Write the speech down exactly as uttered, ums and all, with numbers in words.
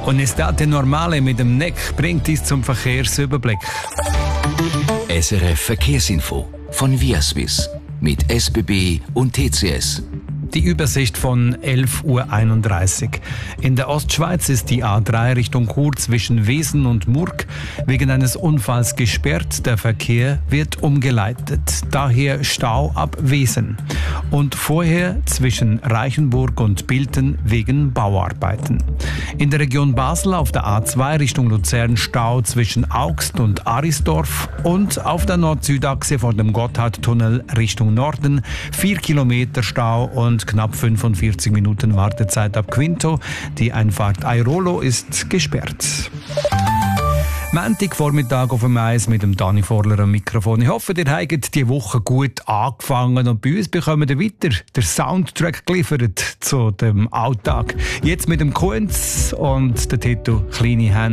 Un'estate normale mit dem Neck bringt uns zum Verkehrsüberblick. S R F Verkehrsinfo von Viaswiss mit S B B und T C S. Die Übersicht von elf Uhr einunddreißig. In der Ostschweiz ist die A drei Richtung Chur zwischen Wesen und Murg wegen eines Unfalls gesperrt. Der Verkehr wird umgeleitet. Daher Stau ab Wesen. Und vorher zwischen Reichenburg und Bilten wegen Bauarbeiten. In der Region Basel auf der A zwei Richtung Luzern Stau zwischen Augst und Arisdorf und auf der Nord-Süd-Achse vor dem Gotthardtunnel Richtung Norden vier Kilometer Stau und knapp fünfundvierzig Minuten Wartezeit ab Quinto. Die Einfahrt Airolo ist gesperrt. Montagvormittag auf dem Eis mit dem Dani Vorler am Mikrofon. Ich hoffe, ihr habt die Woche gut angefangen und bei uns bekommen wir weiter den Soundtrack geliefert zu dem Alltag. Jetzt mit dem Kunz und der Titel «Kleine Hände».